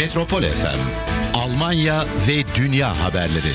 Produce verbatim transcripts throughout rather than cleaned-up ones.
Metropol F M, Almanya ve Dünya haberleri.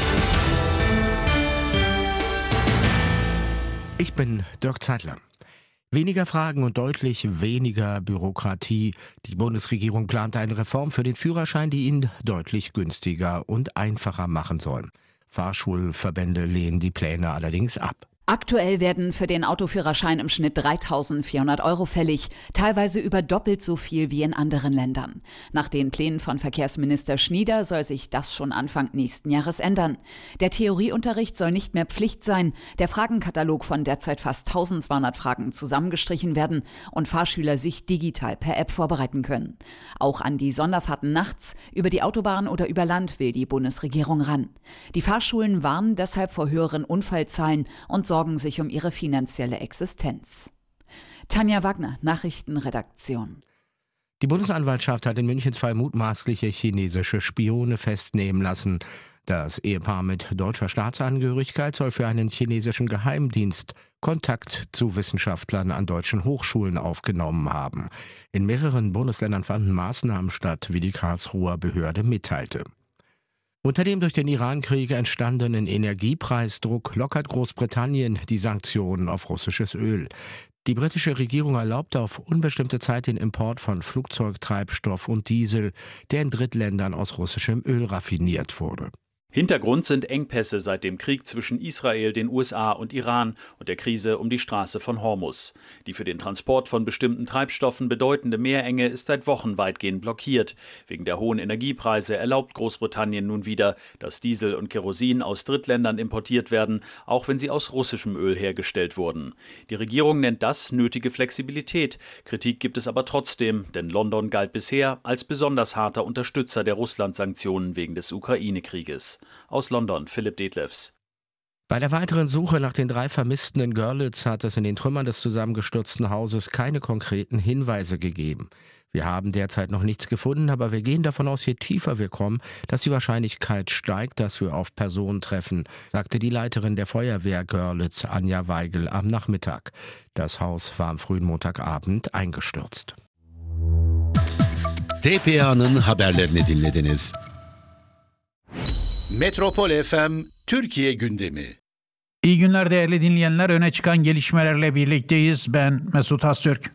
Ich bin Dirk Zeitler. Weniger Fragen und deutlich weniger Bürokratie. Die Bundesregierung plant eine Reform für den Führerschein, die ihn deutlich günstiger und einfacher machen soll. Fahrschulverbände lehnen die Pläne allerdings ab. Aktuell werden für den Autoführerschein im Schnitt dreitausendvierhundert Euro fällig, teilweise über doppelt so viel wie in anderen Ländern. Nach den Plänen von Verkehrsminister Schnieder soll sich das schon Anfang nächsten Jahres ändern. Der Theorieunterricht soll nicht mehr Pflicht sein, der Fragenkatalog von derzeit fast eintausendzweihundert Fragen zusammengestrichen werden und Fahrschüler sich digital per App vorbereiten können. Auch an die Sonderfahrten nachts, über die Autobahn oder über Land will die Bundesregierung ran. Die Fahrschulen warnen deshalb vor höheren Unfallzahlen und sorgen sich um ihre finanzielle Existenz. Tanja Wagner, Nachrichtenredaktion. Die Bundesanwaltschaft hat in München zwei mutmaßliche chinesische Spione festnehmen lassen. Das Ehepaar mit deutscher Staatsangehörigkeit soll für einen chinesischen Geheimdienst Kontakt zu Wissenschaftlern an deutschen Hochschulen aufgenommen haben. In mehreren Bundesländern fanden Maßnahmen statt, wie die Karlsruher Behörde mitteilte. Unter dem durch den Iran-Krieg entstandenen Energiepreisdruck lockert Großbritannien die Sanktionen auf russisches Öl. Die britische Regierung erlaubt auf unbestimmte Zeit den Import von Flugzeugtreibstoff und Diesel, der in Drittländern aus russischem Öl raffiniert wurde. Hintergrund sind Engpässe seit dem Krieg zwischen Israel, den U S A und Iran und der Krise um die Straße von Hormuz. Die für den Transport von bestimmten Treibstoffen bedeutende Meerenge ist seit Wochen weitgehend blockiert. Wegen der hohen Energiepreise erlaubt Großbritannien nun wieder, dass Diesel und Kerosin aus Drittländern importiert werden, auch wenn sie aus russischem Öl hergestellt wurden. Die Regierung nennt das nötige Flexibilität. Kritik gibt es aber trotzdem, denn London galt bisher als besonders harter Unterstützer der Russland-Sanktionen wegen des Ukraine-Krieges. Aus London, Philipp Detlefs. Bei der weiteren Suche nach den drei Vermissten in Görlitz hat es in den Trümmern des zusammengestürzten Hauses keine konkreten Hinweise gegeben. Wir haben derzeit noch nichts gefunden, aber wir gehen davon aus, je tiefer wir kommen, dass die Wahrscheinlichkeit steigt, dass wir auf Personen treffen, sagte die Leiterin der Feuerwehr Görlitz, Anja Weigel, am Nachmittag. Das Haus war am frühen Montagabend eingestürzt. T P A'nın haberlerini dinlediniz. Metropol F M Türkiye gündemi. İyi günler değerli dinleyenler. Öne çıkan gelişmelerle birlikteyiz. Ben Mesut Astürk.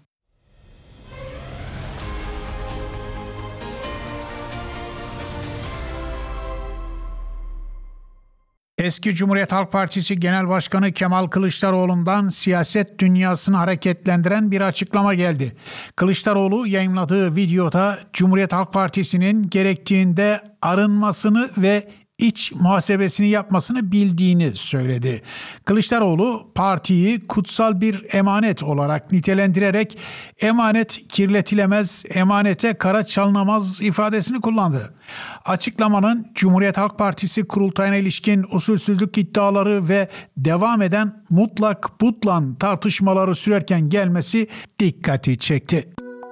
Eski Cumhuriyet Halk Partisi Genel Başkanı Kemal Kılıçdaroğlu'ndan siyaset dünyasını hareketlendiren bir açıklama geldi. Kılıçdaroğlu yayınladığı videoda Cumhuriyet Halk Partisi'nin gerektiğinde arınmasını ve iç muhasebesini yapmasını bildiğini söyledi. Kılıçdaroğlu partiyi kutsal bir emanet olarak nitelendirerek emanet kirletilemez, emanete kara çalınamaz ifadesini kullandı. Açıklamanın Cumhuriyet Halk Partisi kurultayına ilişkin usulsüzlük iddiaları ve devam eden mutlak butlan tartışmaları sürerken gelmesi dikkati çekti.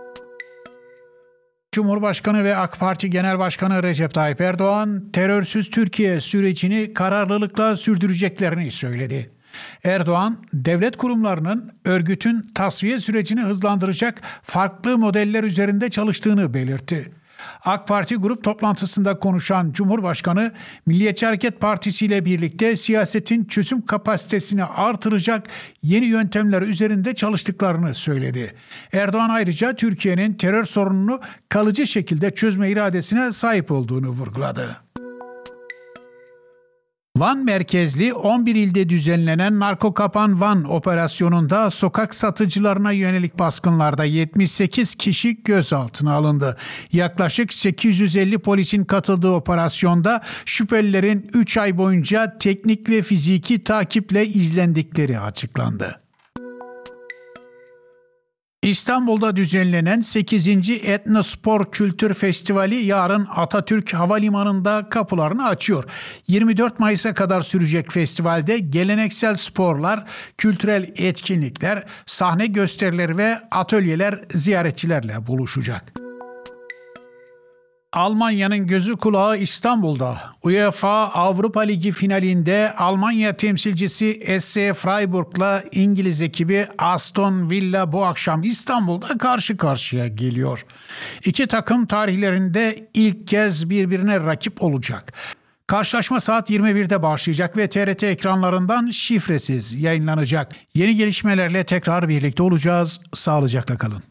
Cumhurbaşkanı ve AK Parti Genel Başkanı Recep Tayyip Erdoğan, terörsüz Türkiye sürecini kararlılıkla sürdüreceklerini söyledi. Erdoğan, devlet kurumlarının örgütün tasfiye sürecini hızlandıracak farklı modeller üzerinde çalıştığını belirtti. AK Parti grup toplantısında konuşan Cumhurbaşkanı, Milliyetçi Hareket Partisi ile birlikte siyasetin çözüm kapasitesini artıracak yeni yöntemler üzerinde çalıştıklarını söyledi. Erdoğan ayrıca Türkiye'nin terör sorununu kalıcı şekilde çözme iradesine sahip olduğunu vurguladı. Van merkezli on bir ilde düzenlenen Narko Kapan Van operasyonunda sokak satıcılarına yönelik baskınlarda yetmiş sekiz kişi gözaltına alındı. Yaklaşık sekiz yüz elli polisin katıldığı operasyonda şüphelilerin üç ay boyunca teknik ve fiziki takiple izlendikleri açıklandı. İstanbul'da düzenlenen sekizinci Etnospor Kültür Festivali yarın Atatürk Havalimanı'nda kapılarını açıyor. yirmi dört Mayıs'a kadar sürecek festivalde geleneksel sporlar, kültürel etkinlikler, sahne gösterileri ve atölyeler ziyaretçilerle buluşacak. Almanya'nın gözü kulağı İstanbul'da. UEFA Avrupa Ligi finalinde Almanya temsilcisi S C Freiburg'la İngiliz ekibi Aston Villa bu akşam İstanbul'da karşı karşıya geliyor. İki takım tarihlerinde ilk kez birbirine rakip olacak. Karşılaşma saat yirmi birde başlayacak ve T R T ekranlarından şifresiz yayınlanacak. Yeni gelişmelerle tekrar birlikte olacağız. Sağlıcakla kalın.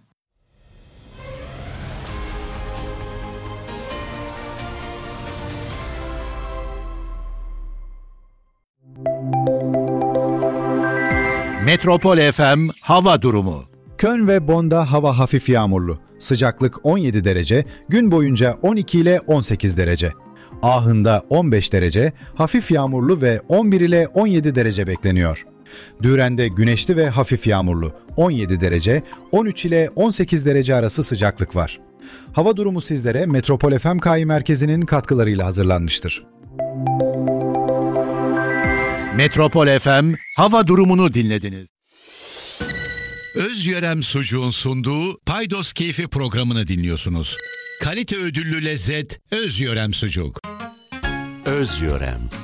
Metropol F M hava durumu. Köln ve Bonn'da hava hafif yağmurlu. Sıcaklık on yedi derece, gün boyunca on iki ile on sekiz derece. Aachen'da on beş derece, hafif yağmurlu ve on bir ile on yedi derece bekleniyor. Düren'de güneşli ve hafif yağmurlu, on yedi derece, on üç ile on sekiz derece arası sıcaklık var. Hava durumu sizlere Metropol F M K I merkezinin katkılarıyla hazırlanmıştır. Metropol F M hava durumunu dinlediniz. Özyörem Sucuğun sunduğu Paydos Keyfi programını dinliyorsunuz. Kalite ödüllü lezzet Özyörem Sucuk. Özyörem.